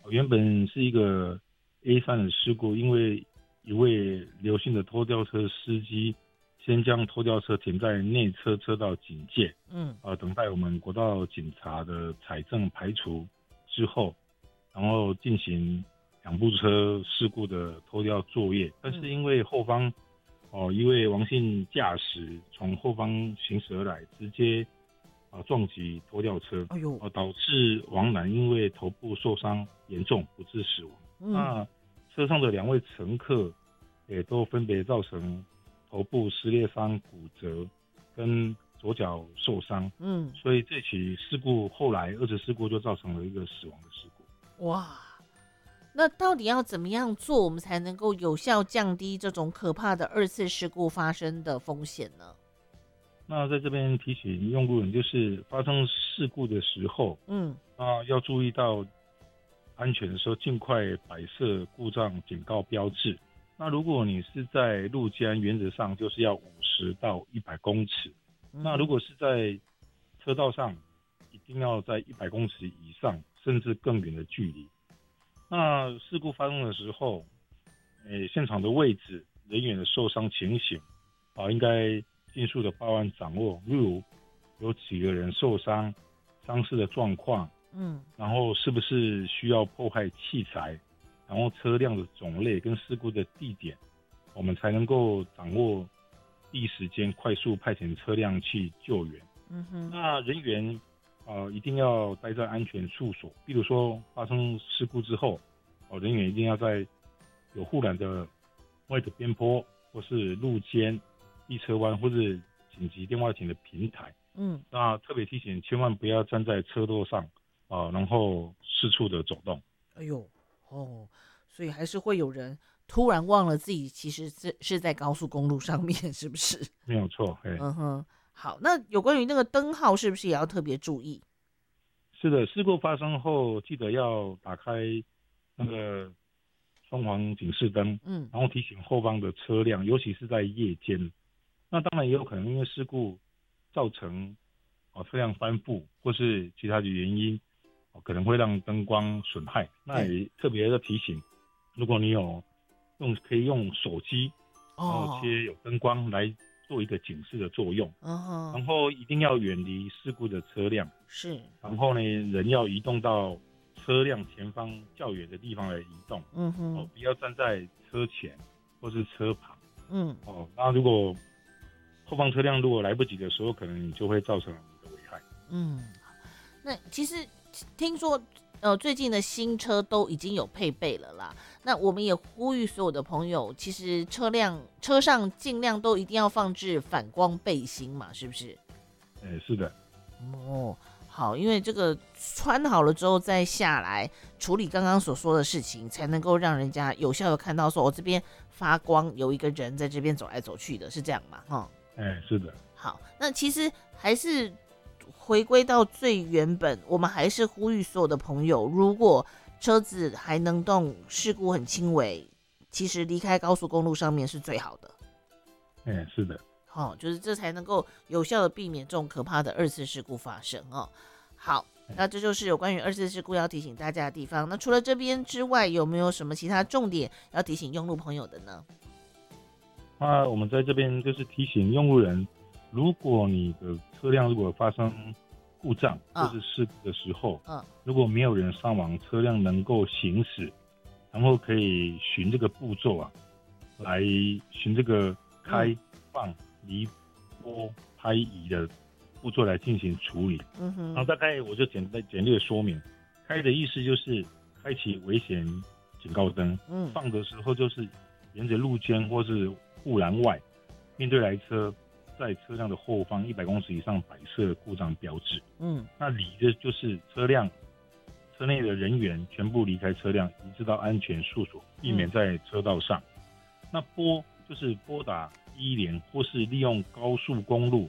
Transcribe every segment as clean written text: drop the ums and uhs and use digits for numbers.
原本是一个 A3 的事故，因为一位刘姓的拖吊车司机先将拖吊车停在内侧车道警戒，等待我们国道警察的采证排除之后，然后进行两部车事故的拖吊作业。但是因为后方一位王姓驾驶从后方行驶而来，直接撞击拖吊车，导致王男因为头部受伤严重不治死亡。那车上的2位乘客也都分别造成头部撕裂伤、骨折跟左脚受伤。所以这起事故后来2次事故就造成了一个死亡的事故。 哇，那到底要怎么样做，我们才能够有效降低这种可怕的2次事故发生的风险呢？ 那在这边提醒用路人，就是发生事故的时候，要注意到安全的时候，尽快摆设故障警告标志。那如果你是在路肩，原则上就是要50到100公尺。那如果是在车道上，一定要在100公尺以上，甚至更远的距离。那事故发生的时候，现场的位置、人员的受伤情形，应该尽速的报案掌握。例如有几个人受伤，伤势的状况，然后是不是需要破坏器材，然后车辆的种类跟事故的地点，我们才能够掌握第一时间快速派遣车辆去救援。那人员一定要待在安全处所，比如说发生事故之后，人员一定要在有护栏的外的边坡，或是路肩、地车弯，或是紧急电话亭的平台。那特别提醒，千万不要站在车道上然后四处的走动。 所以还是会有人突然忘了自己其实是在高速公路上面，是不是？ 没有错。 好，那有关于那个灯号是不是也要特别注意？ 是的，事故发生后记得要打开那个双黄警示灯，然后提醒后方的车辆，尤其是在夜间。那当然也有可能因为事故造成车辆翻覆或是其他的原因，可能会让灯光损害。那也特别的提醒，如果你有可以用手机，然后切有灯光来做一个警示的作用。然后一定要远离事故的车辆， 是。然后呢，人要移动到车辆前方较远的地方来移动。不要站在车前或是车旁。那如果后方车辆如果来不及的时候，可能你就会造成你的危害。 那其实听说最近的新车都已经有配备了啦。那我们也呼吁所有的朋友，其实车上尽量都一定要放置反光背心嘛，是不是？ 是的。 好，因为这个穿好了之后再下来处理刚刚所说的事情，才能够让人家有效的看到说我这边发光，有一个人在这边走来走去的，是这样吗？ 是的。 好，那其实还是回归到最原本，我们还是呼吁所有的朋友，如果车子还能动，事故很轻微，其实离开高速公路上面是最好的。 是的。 就是这才能够有效的避免这种可怕的2次事故发生。好，那这就是有关于2次事故要提醒大家的地方。那除了这边之外，有没有什么其他重点要提醒用路朋友的呢？ 我们在这边就是提醒用路人，如果你的车辆如果发生故障或是事故的时候，如果没有人伤亡，车辆能够行驶，然后可以循这个步骤来循这个开放离拨拍移的步骤来进行处理。然后大概我就简略说明，开的意思就是开启危险警告灯，放的时候就是沿着路肩或是护栏外，面对来车，在车辆的后方100公尺以上摆设故障标志。那离的就是车内的人员全部离开车辆，移至到安全处所，避免在车道上。那拨就是拨打110或是利用高速公路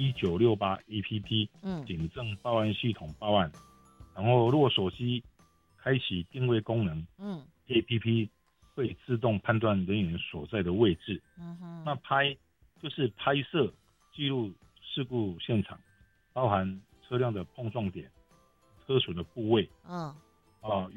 1968 APP 警政报案系统报案。然后如果手机开启定位功能，APP 会自动判断人员所在的位置。那拍就是拍摄记录事故现场，包含车辆的碰撞点、车损的部位，